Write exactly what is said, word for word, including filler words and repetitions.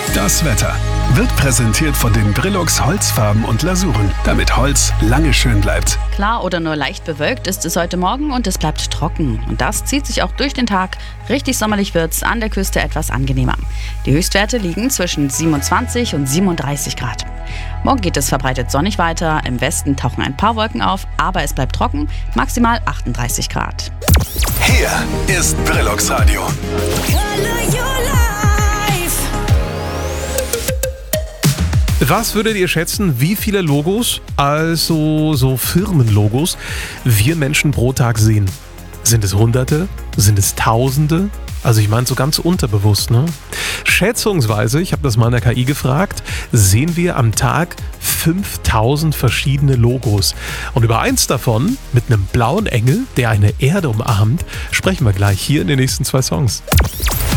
Das Wetter wird präsentiert von den Brilux Holzfarben und Lasuren, damit Holz lange schön bleibt. Klar oder nur leicht bewölkt ist es heute Morgen und es bleibt trocken. Und das zieht sich auch durch den Tag. Richtig sommerlich wird's, an der Küste etwas angenehmer. Die Höchstwerte liegen zwischen siebenundzwanzig und siebenunddreißig Grad. Morgen geht es verbreitet sonnig weiter. Im Westen tauchen ein paar Wolken auf, aber es bleibt trocken, maximal achtunddreißig Grad. Hier ist Brilux Radio. Was würdet ihr schätzen, wie viele Logos, also so Firmenlogos, wir Menschen pro Tag sehen? Sind es Hunderte? Sind es Tausende? Also ich meine so ganz unterbewusst, ne? Schätzungsweise, ich habe das mal in der K I gefragt, sehen wir am Tag fünftausend verschiedene Logos. Und über eins davon, mit einem blauen Engel, der eine Erde umarmt, sprechen wir gleich hier in den nächsten zwei Songs.